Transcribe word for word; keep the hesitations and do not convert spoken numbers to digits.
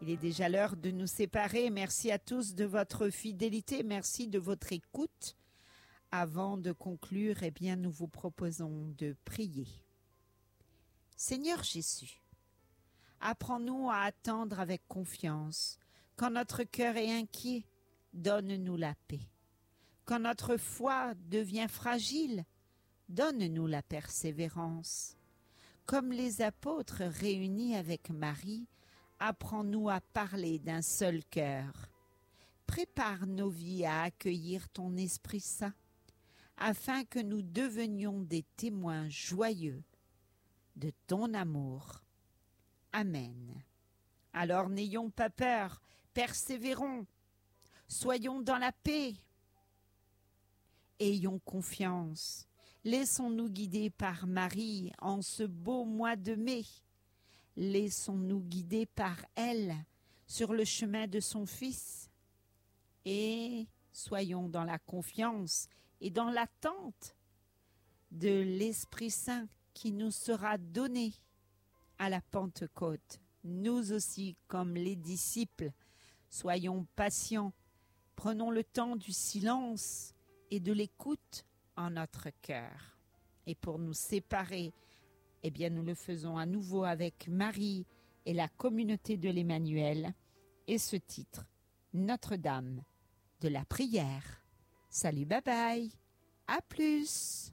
Il est déjà l'heure de nous séparer. Merci à tous de votre fidélité. Merci de votre écoute. Avant de conclure, eh bien, nous vous proposons de prier. Seigneur Jésus, apprends-nous à attendre avec confiance. Quand notre cœur est inquiet, donne-nous la paix. Quand notre foi devient fragile, donne-nous la persévérance. Comme les apôtres réunis avec Marie, apprends-nous à parler d'un seul cœur. Prépare nos vies à accueillir ton Esprit Saint, afin que nous devenions des témoins joyeux de ton amour. Amen. Alors n'ayons pas peur, persévérons, soyons dans la paix. Ayons confiance, laissons-nous guider par Marie en ce beau mois de mai. Laissons-nous guider par elle sur le chemin de son Fils. Et soyons dans la confiance et dans l'attente de l'Esprit Saint qui nous sera donné à la Pentecôte. Nous aussi, comme les disciples, soyons patients, prenons le temps du silence et de l'écoute en notre cœur. Et pour nous séparer, eh bien, nous le faisons à nouveau avec Marie et la communauté de l'Emmanuel et ce titre, Notre-Dame de la prière. Salut, bye bye, à plus.